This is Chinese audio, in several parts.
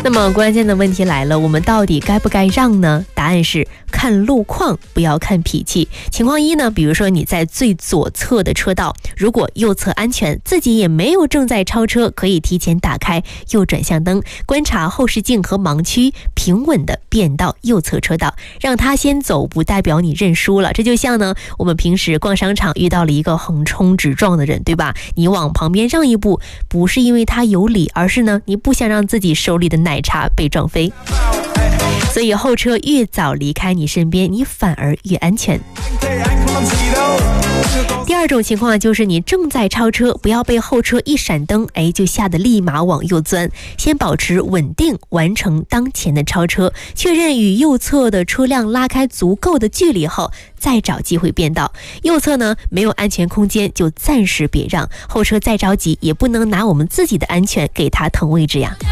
那么关键的问题来了，我们到底该不该让呢？答案是看路况，不要看脾气。情况一呢，比如说你在最左侧的车道，如果右侧安全，自己也没有正在超车，可以提前打开右转向灯，观察后视镜和盲区，平稳的变到右侧车道，让他先走不代表你认输了。这就像呢，我们平时逛商场遇到了一个横冲直撞的人，对吧？你往旁边让一步，不是因为他有理，而是呢，你不想让自己手里的奶茶被撞飞。所以后车越早离开你身边，你反而越安全。第二种情况就是你正在超车，不要被后车一闪灯，就吓得立马往右钻，先保持稳定，完成当前的超车，确认与右侧的车辆拉开足够的距离后，再找机会变道。右侧呢没有安全空间，就暂时别让，后车再着急也不能拿我们自己的安全给他腾位置呀。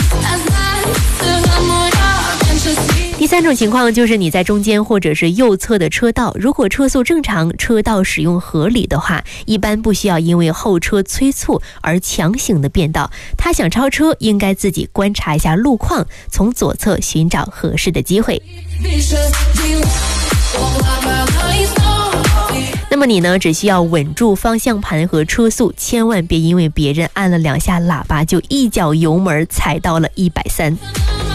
第三种情况就是你在中间或者是右侧的车道，如果车速正常，车道使用合理的话，一般不需要因为后车催促而强行的变道。他想超车，应该自己观察一下路况，从左侧寻找合适的机会。那么你呢，只需要稳住方向盘和车速，千万别因为别人按了2下喇叭就一脚油门踩到了130。